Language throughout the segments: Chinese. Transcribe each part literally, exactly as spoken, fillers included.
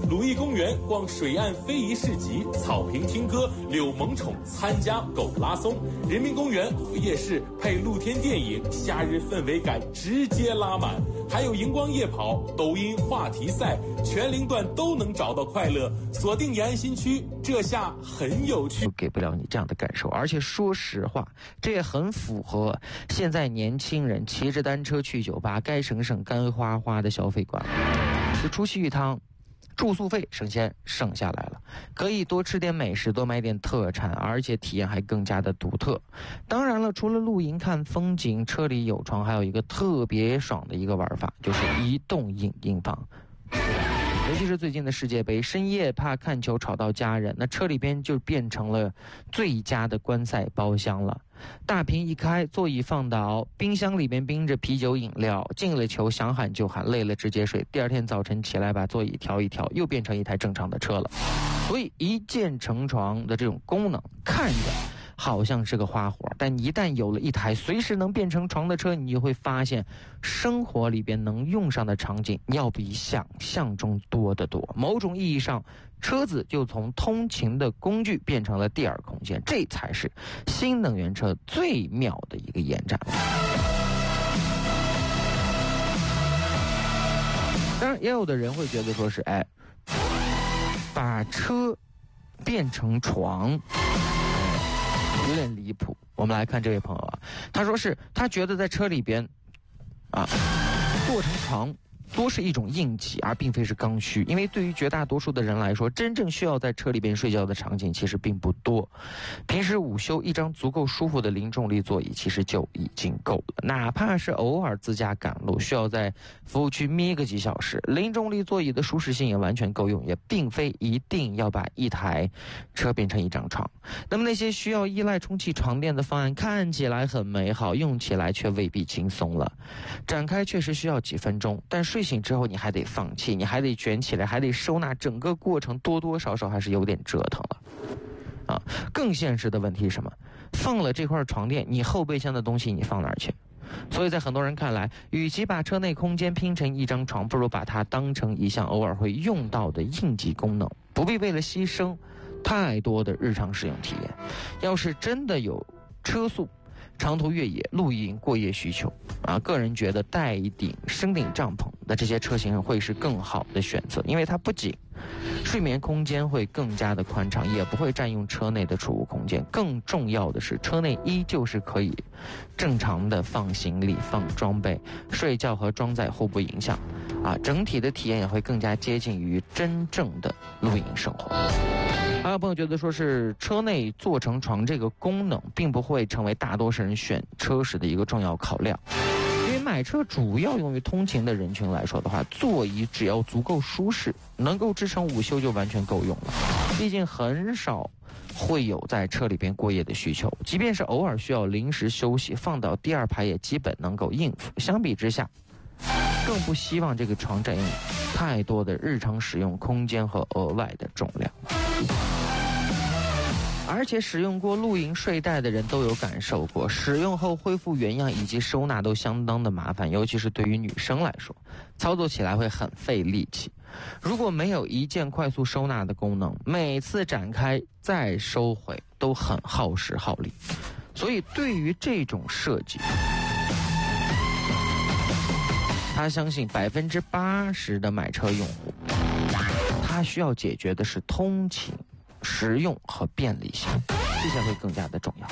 鲁艺公园逛水岸非遗市集，草坪听歌，柳萌宠参加狗拉松，人民公园夜市配露天电影，夏日氛围感直接拉满。还有荧光夜跑、抖音话题赛，全龄段都能找到快乐。锁定延安新区，这下很有趣。 给不了你这样的感受，而且说实话，这也很符合现在年轻人骑着单车去酒吧，该省省该花花的消费观。就出去一趟，住宿费省先省下来了，可以多吃点美食，多买点特产，而且体验还更加的独特。当然了，除了露营看风景，车里有床，还有一个特别爽的一个玩法，就是移动影音房。尤其是最近的世界杯，深夜怕看球吵到家人，那车里边就变成了最佳的观赛包厢了。大屏一开，座椅放倒，冰箱里边冰着啤酒饮料，进了球想喊就喊，累了直接睡，第二天早晨起来把座椅调一调，又变成一台正常的车了。所以一键成床的这种功能看着好像是个花活，但一旦有了一台随时能变成床的车，你就会发现生活里边能用上的场景要比想象中多得多。某种意义上，车子就从通勤的工具变成了第二空间，这才是新能源车最妙的一个延展。当然也有的人会觉得说是哎，把车变成床有点离谱。我们来看这位朋友啊，他说是他觉得在车里边啊做成床多是一种应急，而并非是刚需。因为对于绝大多数的人来说，真正需要在车里边睡觉的场景其实并不多。平时午休一张足够舒服的零重力座椅其实就已经够了，哪怕是偶尔自驾赶路需要在服务区眯个几小时，零重力座椅的舒适性也完全够用，也并非一定要把一台车变成一张床。那么那些需要依赖充气床垫的方案看起来很美好，用起来却未必轻松了。展开确实需要几分钟，但睡醒之后你还得放气，你还得卷起来，还得收纳，整个过程多多少少还是有点折腾了啊。更现实的问题是什么？放了这块床垫，你后备箱的东西你放哪儿去？所以在很多人看来，与其把车内空间拼成一张床，不如把它当成一项偶尔会用到的应急功能，不必为了牺牲太多的日常使用体验。要是真的有车速、长途越野、露营、过夜需求啊，个人觉得带一顶升顶帐篷的这些车型会是更好的选择，因为它不仅睡眠空间会更加的宽敞，也不会占用车内的储物空间。更重要的是，车内依旧是可以正常的放行李、放装备，睡觉和装载互不影响啊，整体的体验也会更加接近于真正的露营生活。还有朋友觉得说是车内做成床这个功能并不会成为大多数人选车时的一个重要考量，因为买车主要用于通勤的人群来说的话，座椅只要足够舒适，能够支撑午休就完全够用了。毕竟很少会有在车里边过夜的需求，即便是偶尔需要临时休息，放到第二排也基本能够应付。相比之下，更不希望这个床占用太多的日常使用空间和额外的重量。而且使用过露营睡袋的人都有感受过，使用后恢复原样以及收纳都相当的麻烦，尤其是对于女生来说，操作起来会很费力气。如果没有一键快速收纳的功能，每次展开再收回都很耗时耗力。所以对于这种设计，他相信百分之八十的买车用户，他需要解决的是通勤、实用和便利性，这些会更加的重要。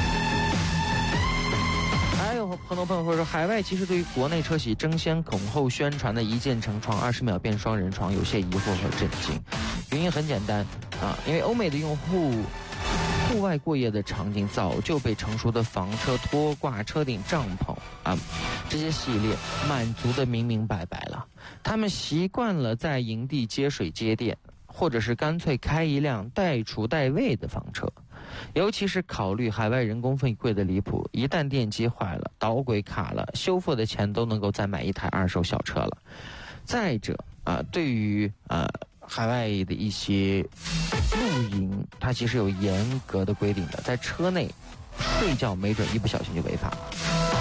还有很多朋友会说，海外其实对于国内车企争先恐后宣传的一键成床、二十秒变双人床有些疑惑和震惊。原因很简单啊，因为欧美的用户户外过夜的场景早就被成熟的房车、拖挂、车顶帐篷啊这些系列满足的明明白白了。他们习惯了在营地接水接电，或者是干脆开一辆带厨带卫的房车。尤其是考虑海外人工费贵的离谱，一旦电机坏了、导轨卡了，修复的钱都能够再买一台二手小车了。再者啊、呃，对于啊、呃、海外的一些露营，它其实有严格的规定的，在车内睡觉没准一不小心就违法了。